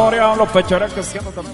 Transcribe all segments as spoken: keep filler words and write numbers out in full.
Gloria, los pechoreros que siento también.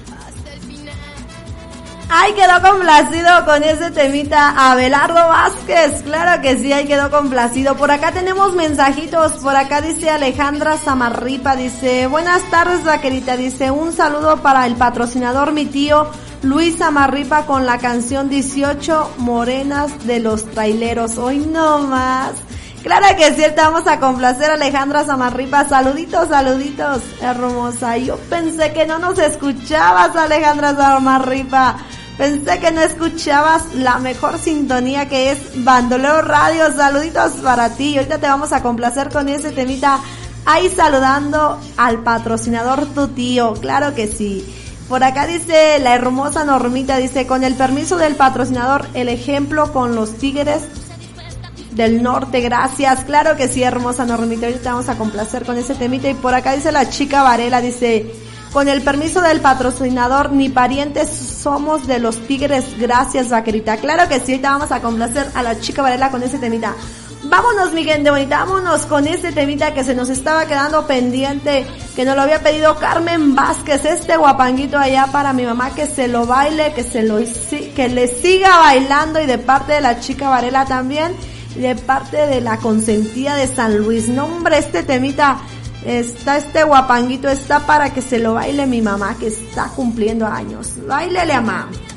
Ay, quedó complacido con ese temita Abelardo Vázquez, claro que sí, ahí quedó complacido. Por acá tenemos mensajitos, por acá dice Alejandra Zamarripa, dice, buenas tardes vaquerita, dice, un saludo para el patrocinador, mi tío Luis Zamarripa con la canción dieciocho Morenas de los Traileros, hoy no más. Claro que sí, te vamos a complacer Alejandra Zamarripa, saluditos, saluditos, hermosa. Yo pensé que no nos escuchabas Alejandra Zamarripa. Pensé que no escuchabas la mejor sintonía que es Bandolero Radio. Saluditos para ti. Ahorita te vamos a complacer con ese temita. Ahí saludando al patrocinador tu tío. Claro que sí. Por acá dice la hermosa Normita. Dice, con el permiso del patrocinador, el ejemplo con los Tigres del Norte. Gracias. Claro que sí, hermosa Normita. Ahorita te vamos a complacer con ese temita. Y por acá dice la chica Varela. Dice, con el permiso del patrocinador, ni parientes somos de los Tigres, gracias vaquerita. Claro que sí, ahorita vamos a complacer a la chica Varela con ese temita. Vámonos mi gente bonita, vámonos con ese temita que se nos estaba quedando pendiente, que nos lo había pedido Carmen Vázquez, este guapanguito allá para mi mamá, que se lo baile, que se lo que le siga bailando, y de parte de la chica Varela también, y de parte de la consentida de San Luis. No hombre, este temita está, este guapanguito está para que se lo baile mi mamá, que está cumpliendo años. Báilele, mamá.